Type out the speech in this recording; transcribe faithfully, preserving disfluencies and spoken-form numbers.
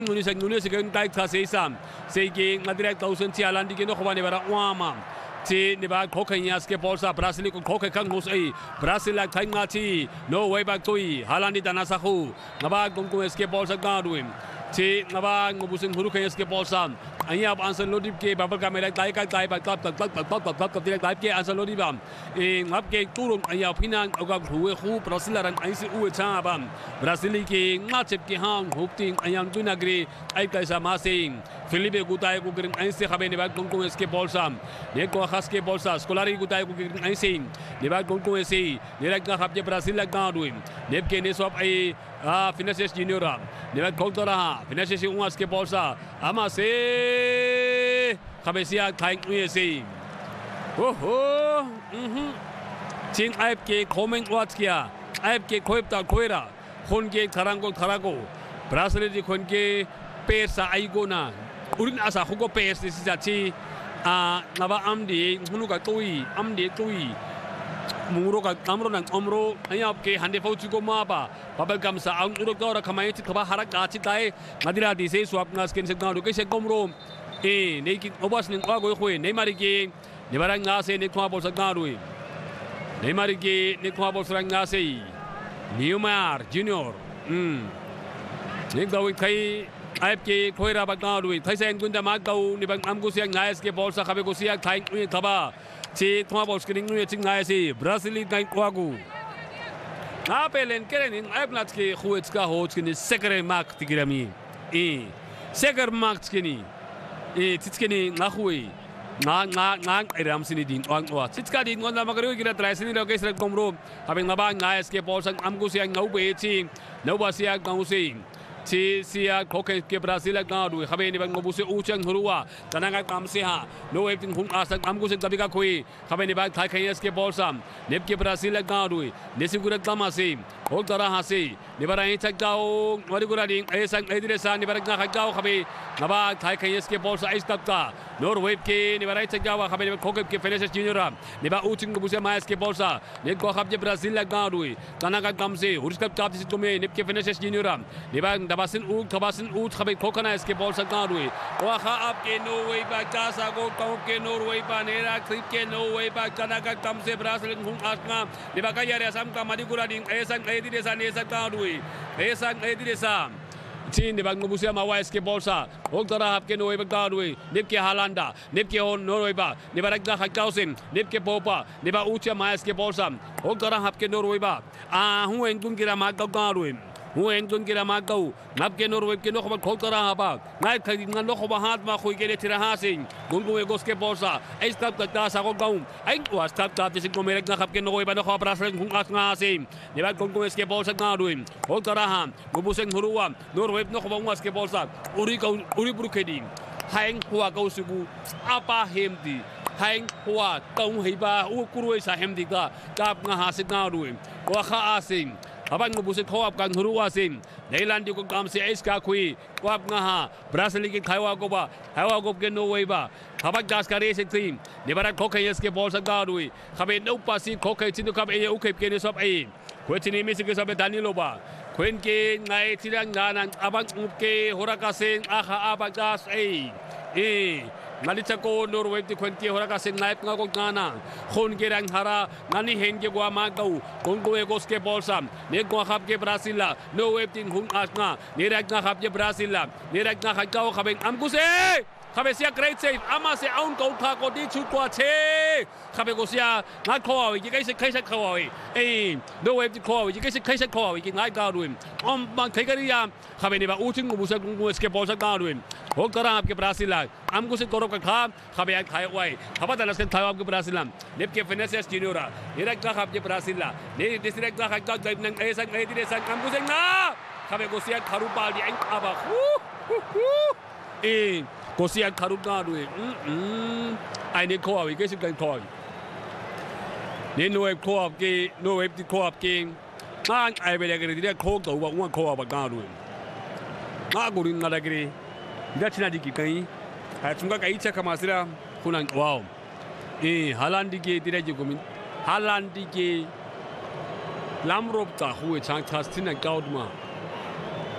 Nuni sa nuni sa kung tayo sa isam. Sige, nga direct tausan siya lang di kinukuha ni bara uama. Si ni ba kokay niya basketball sa Brazil ko kokay kang hus ay Brazil lag tayo nga si no way back to i halan di tanasa ko. Nga ba kung kung basketball sa Godwin. Si nga ba ngubusing huru kay basketball sa anya ansan lodip ke babal kamera tayo kag tayo pag tap tap tap tap tap tap tap direct tayo ke ansan lodip bam. Eh ngap ke turun anya pinang agak huwe khu Brazil ran ay si uwe cha bam. Brazil ke ngachep ke hang hupting ayang tunagri ay kay sa masing. Felipe Gutay ko giring ay si khabe ni ba kung kung basketball sa. Ne ko khas ke bolsa skolari Gutay ko giring ay si. Ni ba kung kung si direct nga khap je Brazil lag Godwin. Ne ke ne sop ay ah Vinicius Junior. Ni ba kung tora Vinicius yung basketball sa ama si Kabesia kain uyesi. Oho. Mhm. Chin aip ke comment watch kiya. Aip ke khoipta khoira. Khon ke tharangko tharako. Brazil di khon ke pesa aigo na. Urin asa khuko pes si jachi a ngaba amdi hunuka toi amdi toi. Mungro ka kamro nang omro ayap ke hande fauchi ko mapa babal kam sa ang urok dora kamay ti khaba harak ka chi dai ngadira di se swap ngas ken se ngaro ke se komro e nei ki obas ning kwa go khoi nei mari ki ni barang nga se ni khwa bol sa ngaro nei mari ki ni khwa bol sa nga se Neymar Junior um ni gaw kai aip ke khoira ba ngaro thai sen gunda ma gaw ni bang am go siang nais ke bol sa khabe go siang thai ni khaba si thua bol screen nu ching ngai si Brazil ngai kwagu na pelen keren ai plat ke khuet ka ho chini sekre mak tigirami e seker mak chini e titskeni na khui na na na iram sini din ong wa titska din ngon la magru gira trai sini lo ke srak komro habeng na ba ngai ke bol sang am gu siang ngau be chi no ba sia ngau si si sia kokay ke Brazil ag ngadu khabe ni bang ngobuse uchang huruwa tananga kam se ha no e ting hung asak am guse gabi ka khoi khabe ni bag thai khayes ke bol sam nep ke Brazil ag ngadu nesigurat tamase hol tara hase ni barai chak gao wari gura ding e sang e dire sa ni barak na khagao khabe ngaba thai khayes ke bol sa is tap ka norway ke ni barai chak gao khabe ni kokay ke Vinicius Junior ni ba uching ngobuse mais ke bol sa ni ko khab je Brazil ag ngadu tananga kam se hurskap tap si tume nep ke Vinicius Junior ni ba dabasin u dabasin u khabe kokana iske bol sa ngadu wa kha ap ke norway ba ka sa go kau ke norway ba nera krip ke norway ba tananga kam se Brazil hung asma ni ba ka yare sam ka madi gura ding e sang e dire sa ne sa ngadu e sang e dire sa Chin di bang ngubusia ma wise ke bolsa og tara hap ke noi ba gadui nip ke halanda nip ke on norway ba ni barak da khausin nip ke popa ni ba ucha ma ke bolsa og tara hap ke norway ba a hu en kun kira ma ka gadui hu en kun kira ma ka nap ke norway ke no khba khol tara ba ngai khagi ngan no khba hat ma khoi ke le tira hasin gun gu e gos ke bolsa ai stap ta ta sa ko gaum ai wa stap ta ti ko merek na khap ke norway ba no khba raslen hung as nga asin ni ba gun gu ke bolsa gadui og tara ham gubuseng huruwa norway no khba ngas ke bolsa uri ka uri buru keding hang huwa ka usugu apa hemdi hang huwa tong hiba u kuroi sa hemdi ka kap nga hasit nga ruim wa kha asin abang ngubuse khawap kang huruwa sin neilan di ko kam se es ka khui kwap nga ha Brazil ki khaiwa ko ba hawa ko ke no way ba habak gas ka re se team ni barak khokai es ke bolsa ga rui khabe no pasi khokai chin kap e u khep ke ne sop ai ko chini mi se ke sop Danilo ba kwen ke ngai tirang ganan abang ke horakasen aha abagas ai e nalicha ko norway ti kwen ke horakasen nai nga ko gana khon ke rang hara nani hen ke gwa ma gau kon ko e gos ke bolsam ne ko khap ke Brazil la no web tin hung asna ne rak nga khap ke Brazil la ne rak nga khau khabeng am ku se khabe sia great save ama se aun ko tha ko ti chu kwa che khabe ko sia nga kho wi ke se khai sa kho wi ei no web ti kho wi ke se khai sa kho wi ki ngai ga ruim om ma khai ka ri ya khabe ni ba u chung bu sa gung gu ke bol sa ga ruim ho kara ap ke Brazil la am ku se koro ka kha khabe ya khai wai khaba ta la se thai ap ke Brazil la nep ke Vinicius Junior ni rak ga khap ke Brazil la ni district ga khai ka ga nang e sang e di sang am ku se na khabe ko sia kharu pal di ang aba hu hu e ko sia kharu ga ruim mm ai ni kho wi ke se kan kho ni no web kho ap ke no web ti kho ap ke ngang ai be le ke di kho to ba wa kho ap ga ruim nga ko rin ngala ke da china di ki kai ha tunga kai cha kama sira kunan wow eh halandi ke dire je gomin halandi ke lamrop ta huwe chang chastina gaudma